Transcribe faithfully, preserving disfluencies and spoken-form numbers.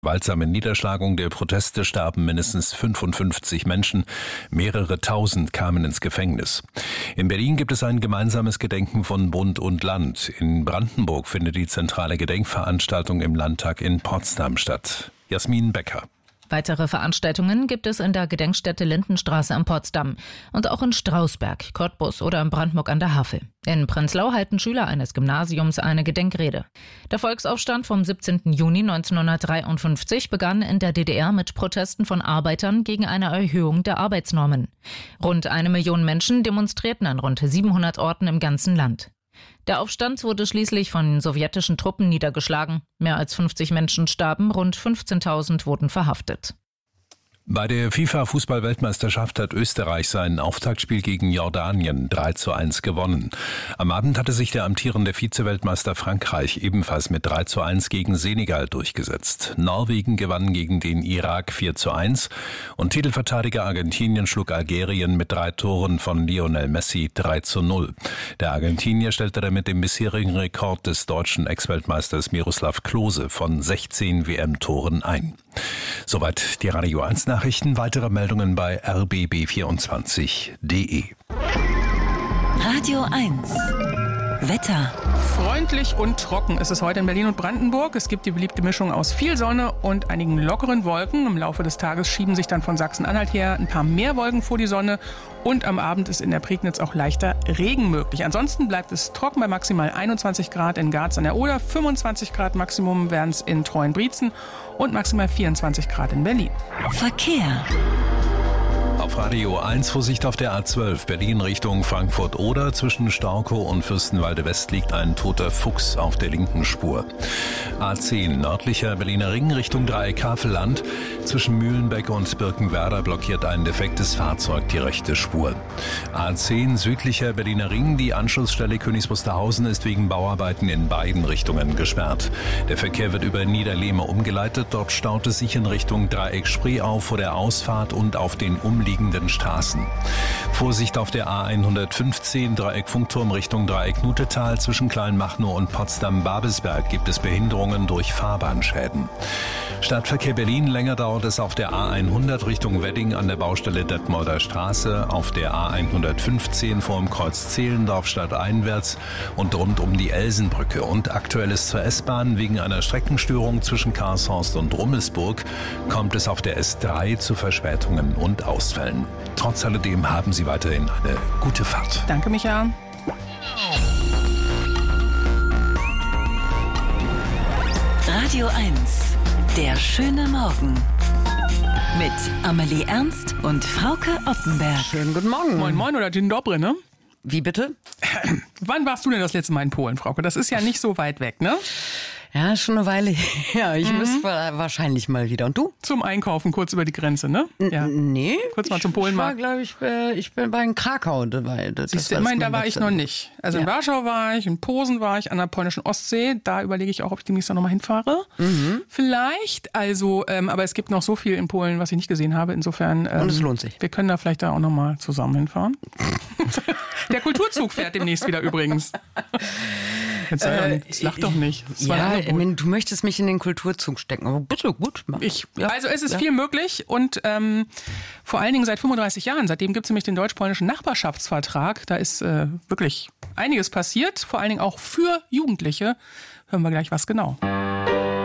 Gewaltsame Niederschlagung der Proteste starben mindestens fünfundfünfzig Menschen, mehrere tausend kamen ins Gefängnis. In Berlin gibt es ein gemeinsames Gedenken von Bund und Land. In Brandenburg findet die zentrale Gedenkveranstaltung im Landtag in Potsdam statt. Jasmin Becker. Weitere Veranstaltungen gibt es in der Gedenkstätte Lindenstraße in Potsdam und auch in Strausberg, Cottbus oder in Brandenburg an der Havel. In Prenzlau halten Schüler eines Gymnasiums eine Gedenkrede. Der Volksaufstand vom siebzehnten Juni neunzehnhundertdreiundfünfzig begann in der D D R mit Protesten von Arbeitern gegen eine Erhöhung der Arbeitsnormen. Rund eine Million Menschen demonstrierten an rund siebenhundert Orten im ganzen Land. Der Aufstand wurde schließlich von sowjetischen Truppen niedergeschlagen. Mehr als fünfzig Menschen starben, rund fünfzehntausend wurden verhaftet. Bei der FIFA-Fußball-Weltmeisterschaft hat Österreich sein Auftaktspiel gegen Jordanien drei zu eins gewonnen. Am Abend hatte sich der amtierende Vize-Weltmeister Frankreich ebenfalls mit drei zu eins gegen Senegal durchgesetzt. Norwegen gewann gegen den Irak vier zu eins und Titelverteidiger Argentinien schlug Algerien mit drei Toren von Lionel Messi drei zu null. Der Argentinier stellte damit den bisherigen Rekord des deutschen Ex-Weltmeisters Miroslav Klose von sechzehn W M-Toren ein. Soweit die Radio eins Nachrichten. Weitere Meldungen bei r b b vierundzwanzig punkt d e. Radio eins Wetter. Freundlich und trocken ist es heute in Berlin und Brandenburg. Es gibt die beliebte Mischung aus viel Sonne und einigen lockeren Wolken. Im Laufe des Tages schieben sich dann von Sachsen-Anhalt her ein paar mehr Wolken vor die Sonne. Und am Abend ist in der Prignitz auch leichter Regen möglich. Ansonsten bleibt es trocken bei maximal einundzwanzig Grad in Garz an der Oder. fünfundzwanzig Grad Maximum werden es in Treuenbrietzen und maximal vierundzwanzig Grad in Berlin. Verkehr. Auf Radio eins Vorsicht auf der A zwölf Berlin Richtung Frankfurt-Oder. Zwischen Staukow und Fürstenwalde West liegt ein toter Fuchs auf der linken Spur. A zehn nördlicher Berliner Ring Richtung Dreieck Havelland. Zwischen Mühlenbeck und Birkenwerder blockiert ein defektes Fahrzeug die rechte Spur. A zehn südlicher Berliner Ring. Die Anschlussstelle Königs Wusterhausen ist wegen Bauarbeiten in beiden Richtungen gesperrt. Der Verkehr wird über Niederlehme umgeleitet. Dort staut es sich in Richtung Dreieck Spree auf vor der Ausfahrt und auf den umliegenden Straßen. Vorsicht auf der A hundertfünfzehn Dreieck Funkturm Richtung Dreieck Nutetal. Zwischen Kleinmachnow und Potsdam-Babelsberg gibt es Behinderungen durch Fahrbahnschäden. Stadtverkehr Berlin. Länger dauert es auf der A hundert Richtung Wedding an der Baustelle Detmolder Straße, auf der A hundertfünfzehn vor dem Kreuz Zehlendorf stadteinwärts und rund um die Elsenbrücke. Und aktuell ist zur S-Bahn wegen einer Streckenstörung zwischen Karlshorst und Rummelsburg kommt es auf der S drei zu Verspätungen und Ausfällen. Trotz alledem haben Sie weiterhin eine gute Fahrt. Danke, Micha. Radio eins, der schöne Morgen. Mit Amelie Ernst und Frauke Oppenberg. Schönen guten Morgen. Moin Moin oder Dzień dobry, ne? Wie bitte? Wann warst du denn das letzte Mal in Polen, Frauke? Das ist ja nicht so weit weg, ne? Ja, schon eine Weile. Ja, ich mhm. müsste wahrscheinlich mal wieder. Und du? Zum Einkaufen, kurz über die Grenze, ne? Ja. N- nee. Kurz mal zum Polenmarkt. Ich war, glaube ich, äh, ich bin bei in Krakau dabei. Das Siehst du, ich meine, da war ich noch nicht. Also ja. In Warschau war ich, in Posen war ich, an der polnischen Ostsee. Da überlege ich auch, ob ich demnächst noch mal hinfahre. Mhm. Vielleicht. Also, ähm, aber es gibt noch so viel in Polen, was ich nicht gesehen habe. Insofern. Ähm, Und es lohnt sich. Wir können da vielleicht da auch noch mal zusammen hinfahren. Der Kulturzug fährt demnächst wieder übrigens. Jetzt, äh, jetzt lach doch nicht. Das ja, ich mein, du möchtest mich in den Kulturzug stecken, aber bitte, gut. Ich, ja, also es ist ja. viel möglich und ähm, vor allen Dingen seit fünfunddreißig Jahren. Seitdem gibt es nämlich den deutsch-polnischen Nachbarschaftsvertrag. Da ist äh, wirklich einiges passiert, vor allen Dingen auch für Jugendliche. Hören wir gleich was genau.